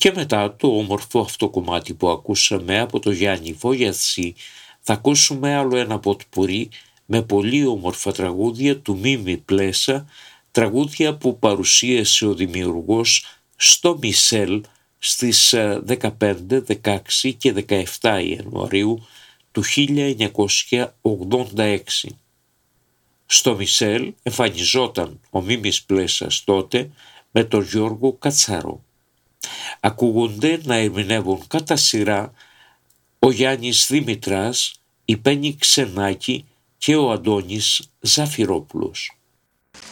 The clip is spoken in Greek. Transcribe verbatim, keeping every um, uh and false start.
Και μετά το όμορφο αυτό κομμάτι που ακούσαμε από το Γιάννη Βογιαθσή, θα ακούσουμε άλλο ένα ποτπουρί με πολύ όμορφα τραγούδια του Μίμη Πλέσα, τραγούδια που παρουσίασε ο δημιουργός στο Μισελ στις δεκαπέντε, δεκαέξι και δεκαεπτά Ιανουαρίου του χίλια εννιακόσια ογδόντα έξι. Στο Μισελ εμφανιζόταν ο Μίμης Πλέσας τότε με τον Γιώργο Κατσαρό. Ακούγονται να ερμηνεύουν κατά σειρά ο Γιάννης Δημητράς, η Πέννη Ξενάκη και ο Αντώνης Ζαφυρόπουλος.